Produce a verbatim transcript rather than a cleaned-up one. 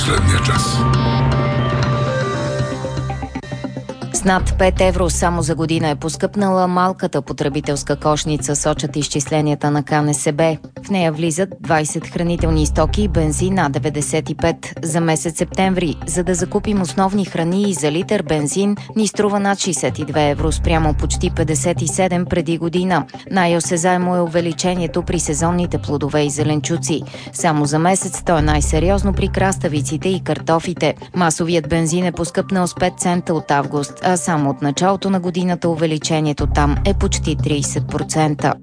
последния час. С над пет евро само за година е поскъпнала малката потребителска кошница, сочат изчисленията на К Н С Б. В нея влизат двайсет хранителни стоки и бензин А деветдесет и пет за месец септември. За да закупим основни храни и за литър бензин ни струва над шейсет и две евро спрямо почти петдесет и седем преди година. Най-осезаемо е увеличението при сезонните плодове и зеленчуци. Само за месец то е най-сериозно при краставиците и картофите. Масовият бензин е поскъпнал с пет цента от август, а само от началото на годината увеличението там е почти трийсет процента.